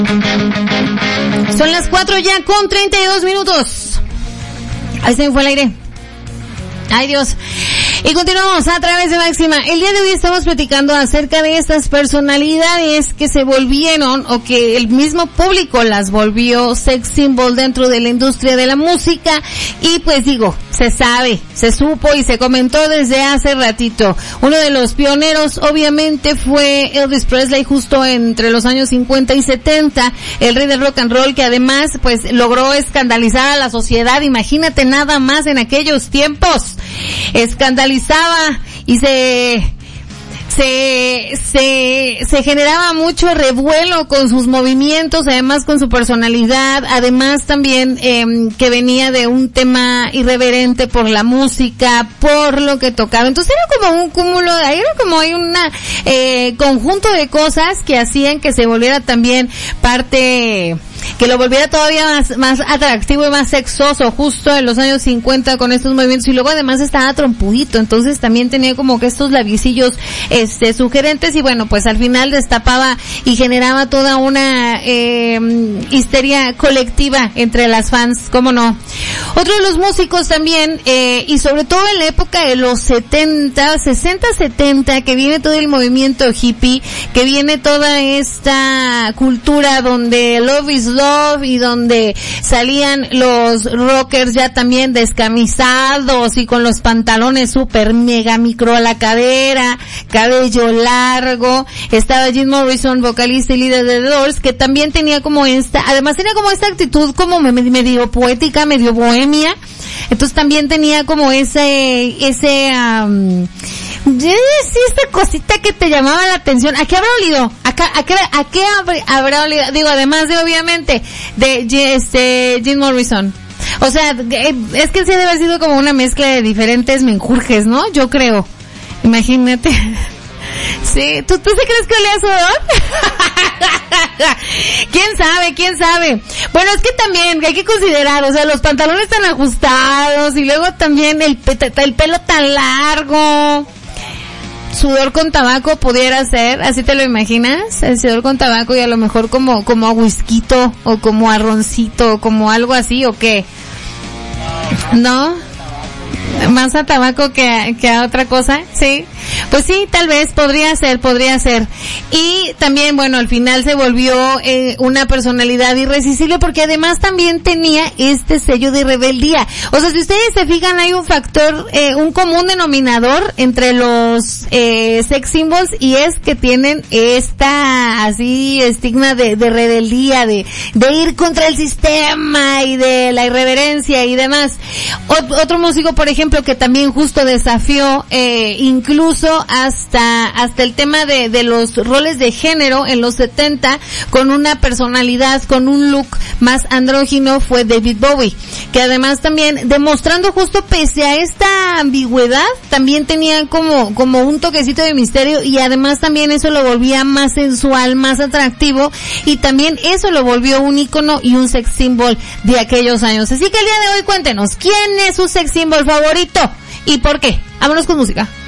Son las 4 ya con 32 minutos. Ahí se me fue el aire. Ay, Dios. Y continuamos a través de Máxima. El día de hoy estamos platicando acerca de estas personalidades que se volvieron, o que el mismo público las volvió sex symbol dentro de la industria de la música. Y pues digo, se sabe, se supo y se comentó desde hace ratito. Uno de los pioneros obviamente fue Elvis Presley, justo entre los años 50 y 70, el rey del rock and roll, que además pues logró escandalizar a la sociedad. Imagínate nada más en aquellos tiempos. Escandalizaba y se generaba mucho revuelo con sus movimientos, además con su personalidad, además también que venía de un tema irreverente por la música, por lo que tocaba. Entonces era como un cúmulo, era como un conjunto de cosas que hacían que se volviera también parte, que lo volviera todavía más atractivo y más sexoso justo en los años 50 con estos movimientos. Y luego además estaba trompudito, entonces también tenía como que estos labiecillos sugerentes, y bueno, pues al final destapaba y generaba toda una histeria colectiva entre las fans, ¿cómo no? Otro de los músicos también, y sobre todo en la época de los 70, 60, 70, que viene todo el movimiento hippie, que viene toda esta cultura donde love is love, y donde salían los rockers ya también descamisados y con los pantalones super mega micro a la cadera, cabello largo. Estaba Jim Morrison, vocalista y líder de The Doors, que también tenía como esta actitud como medio poética, medio bohemia. Entonces también tenía como esta cosita que te llamaba la atención. ¿A qué habrá olido? ¿A qué habrá olido? Digo, además de obviamente de Jim Morrison. O sea, es que sí debe haber sido como una mezcla de diferentes menjurjes, ¿no? Yo creo. Imagínate. Sí, ¿tú sí crees que olía a sudor? ¿Quién sabe? Bueno, es que también hay que considerar, o sea, los pantalones tan ajustados y luego también el pelo tan largo. Sudor con tabaco pudiera ser, ¿así te lo imaginas? El sudor con tabaco, y a lo mejor como a whiskito o como a roncito o como algo así, ¿o qué? ¿No? Más a tabaco que a otra cosa, sí. Pues sí, tal vez podría ser. Y también, bueno, al final se volvió una personalidad irresistible, porque además también tenía este sello de rebeldía. O sea, si ustedes se fijan, hay un factor, un común denominador entre los sex symbols, y es que tienen esta así estigma de rebeldía, de ir contra el sistema y de la irreverencia y demás. Otro músico, por ejemplo, que también justo desafió incluso hasta el tema de los roles de género en los 70, con una personalidad, con un look más andrógino, fue David Bowie, que además también, demostrando justo pese a esta ambigüedad, también tenía como un toquecito de misterio, y además también eso lo volvía más sensual, más atractivo, y también eso lo volvió un ícono y un sex symbol de aquellos años. Así que el día de hoy cuéntenos, ¿quién es su sex symbol favorito y por qué? Vámonos con música.